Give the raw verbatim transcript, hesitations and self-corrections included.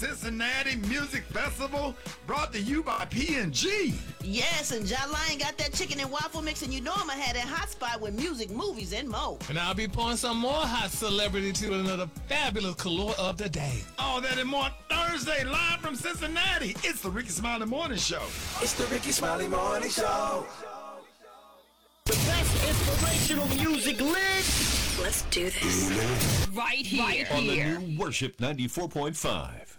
Cincinnati Music Festival brought to you by P and G. Yes, and John Lyon got that chicken and waffle mix, and you know I'ma have that hot spot with music, movies, and more. And I'll be pouring some more hot celebrity to another fabulous color of the day. All that and more Thursday, live from Cincinnati. It's the Ricky Smiley Morning Show. It's the Ricky Smiley Morning Show. The best inspirational music lives. Let's do this. Right here. Right here. On the new Worship ninety-four point five.